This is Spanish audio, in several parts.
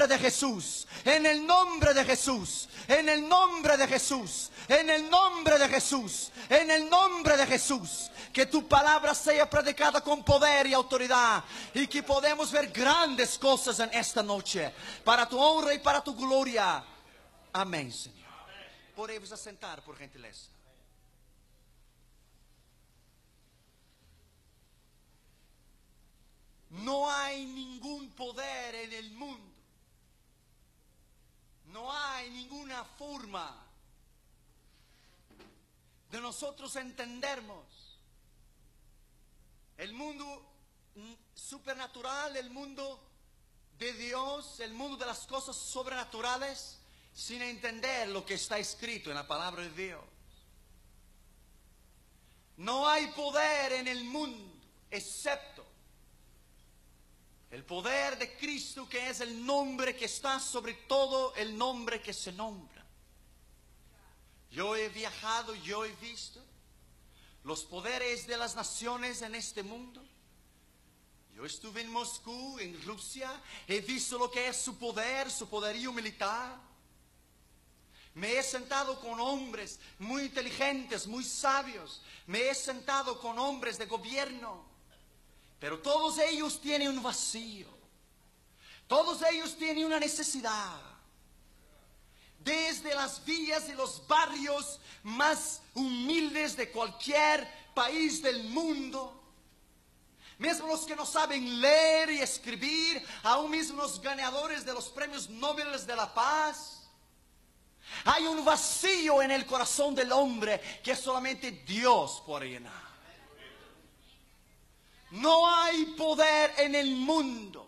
de Jesús, en el nombre de Jesús, en el nombre de Jesús, en el nombre de Jesús, en el nombre de Jesús. Que tu palabra sea predicada con poder y autoridad, y que podamos ver grandes cosas en esta noche, para tu honra y para tu gloria. Amén, Señor. Podemos sentar, por gentileza. No hay ningún poder en el mundo. No hay ninguna forma de nosotros entendernos el mundo supernatural, el mundo de Dios, el mundo de las cosas sobrenaturales, sin entender lo que está escrito en la palabra de Dios. No hay poder en el mundo excepto el poder de Cristo, que es el nombre que está sobre todo el nombre que se nombra. Yo he viajado, yo he visto los poderes de las naciones en este mundo. Yo estuve en Moscú, en Rusia, he visto lo que es su poder, su poderío militar. Me he sentado con hombres muy inteligentes, muy sabios. Me he sentado con hombres de gobierno. Pero todos ellos tienen un vacío. Todos ellos tienen una necesidad. Desde las villas y los barrios más humildes de cualquier país del mundo, mismo los que no saben leer y escribir, aún mismo los ganadores de los premios Nobel de la Paz, hay un vacío en el corazón del hombre que solamente Dios puede llenar. No hay poder en el mundo,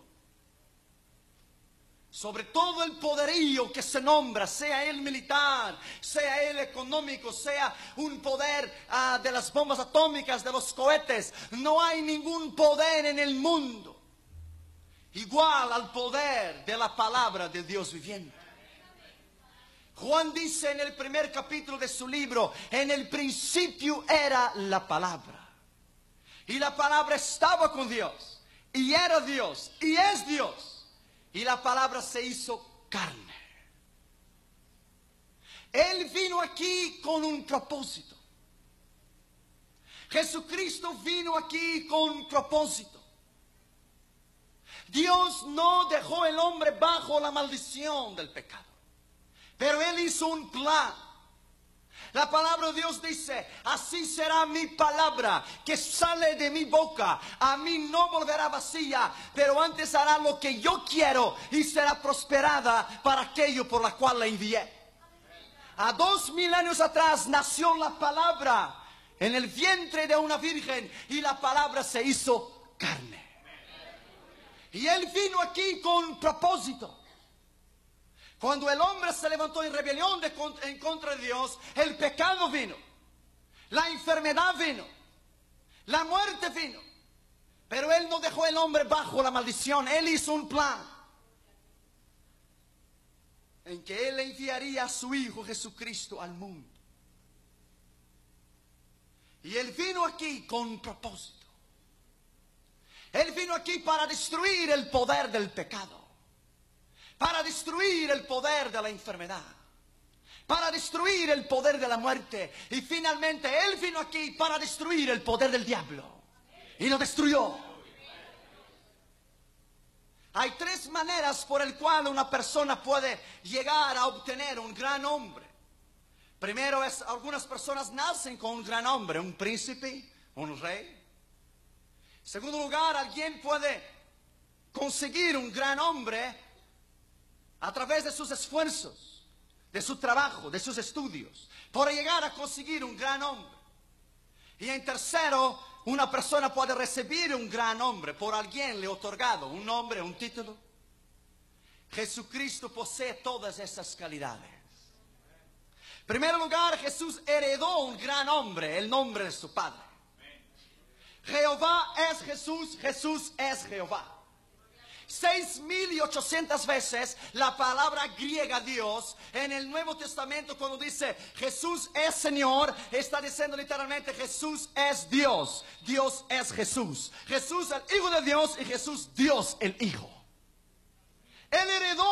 sobre todo el poderío que se nombra, sea el militar, sea el económico, sea un poder de las bombas atómicas, de los cohetes. No hay ningún poder en el mundo igual al poder de la palabra de Dios viviente. Juan dice en el primer capítulo de su libro: en el principio era la palabra. Y la palabra estaba con Dios, y era Dios, y es Dios. Y la palabra se hizo carne. Él vino aquí con un propósito. Jesucristo vino aquí con un propósito. Dios no dejó al hombre bajo la maldición del pecado, pero Él hizo un plan. La palabra de Dios dice: así será mi palabra que sale de mi boca. A mí no volverá vacía, pero antes hará lo que yo quiero y será prosperada para aquello por la cual la envié. A 2000 años atrás nació la palabra en el vientre de una virgen, y la palabra se hizo carne. Y Él vino aquí con propósito. Cuando el hombre se levantó en rebelión en contra de Dios, el pecado vino, la enfermedad vino, la muerte vino. Pero Él no dejó al hombre bajo la maldición. Él hizo un plan en que Él enviaría a su Hijo Jesucristo al mundo. Y Él vino aquí con un propósito. Él vino aquí para destruir el poder del pecado, para destruir el poder de la enfermedad, para destruir el poder de la muerte. Y finalmente Él vino aquí para destruir el poder del diablo, y lo destruyó. Hay tres maneras por las cuales una persona puede llegar a obtener un gran hombre. Primero es: algunas personas nacen con un gran hombre, un príncipe, un rey. En segundo lugar, alguien puede conseguir un gran hombre a través de sus esfuerzos, de su trabajo, de sus estudios, para llegar a conseguir un gran hombre. Y en tercero, una persona puede recibir un gran hombre por alguien le otorgado, un nombre, un título. Jesucristo posee todas esas calidades. En primer lugar, Jesús heredó un gran hombre, el nombre de su Padre. Jehová es Jesús, Jesús es Jehová. 6800 veces la palabra griega Dios en el Nuevo Testamento, cuando dice Jesús es Señor, está diciendo literalmente Jesús es Dios. Dios es Jesús. Jesús el Hijo de Dios y Jesús Dios el Hijo. Él heredó